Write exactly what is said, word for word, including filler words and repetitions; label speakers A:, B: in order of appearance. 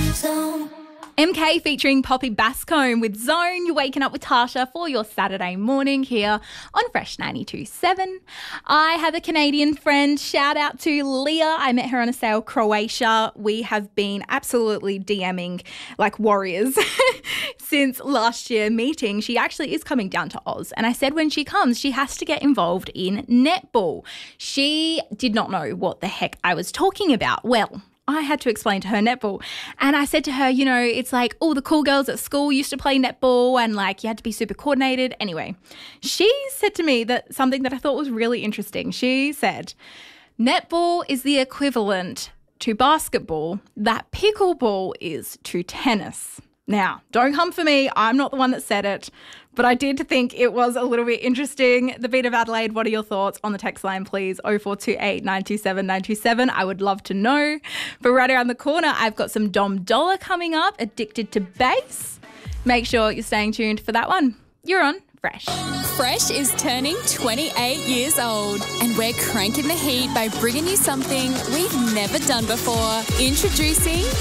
A: Zone.
B: M K featuring Poppy Bascombe with Zone. You're waking up with Tasha for your Saturday morning here on Fresh ninety-two point seven. I have a Canadian friend. Shout out to Leah. I met her on a sail, Croatia. We have been absolutely DMing like warriors since last year meeting. She actually is coming down to Oz. And I said when she comes, she has to get involved in netball. She did not know what the heck I was talking about. Well, I had to explain to her netball. And I said to her, you know, it's like all the cool girls at school used to play netball and like you had to be super coordinated. Anyway, she said to me that something that I thought was really interesting. She said, netball is the equivalent to basketball that pickleball is to tennis. Now, don't come for me. I'm not the one that said it, but I did think it was a little bit interesting. The Beat of Adelaide, what are your thoughts on the text line, please? oh four two eight, nine two seven, nine two seven. I would love to know. But right around the corner, I've got some Dom Dollar coming up, Addicted to Bass. Make sure you're staying tuned for that one. You're on Fresh.
C: Fresh is turning twenty-eight years old, and we're cranking the heat by bringing you something we've never done before. Introducing